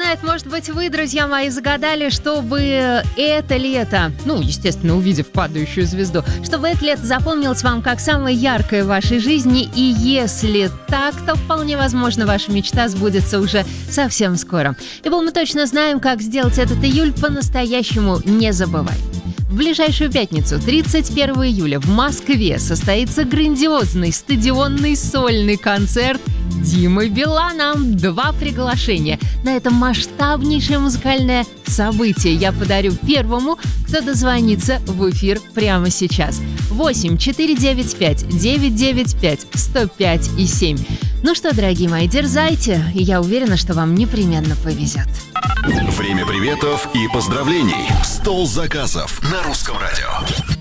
знает, может быть, вы, друзья мои, загадали, чтобы это лето, естественно, увидев падающую звезду, чтобы это лето запомнилось вам как самое яркое в вашей жизни. И если так, то вполне возможно, ваша мечта сбудется уже совсем скоро. Ибо мы точно знаем, как сделать этот июль по-настоящему незабываемым. В ближайшую пятницу, 31 июля, в Москве состоится грандиозный стадионный сольный концерт Димы Билана. 2 приглашения на это масштабнейшее музыкальное событие я подарю первому, кто дозвонится в эфир прямо сейчас. 8 495 995 105 и 7. Ну что, дорогие мои, дерзайте, и я уверена, что вам непременно повезет. Время приветов и поздравлений. Стол заказов на Русском радио.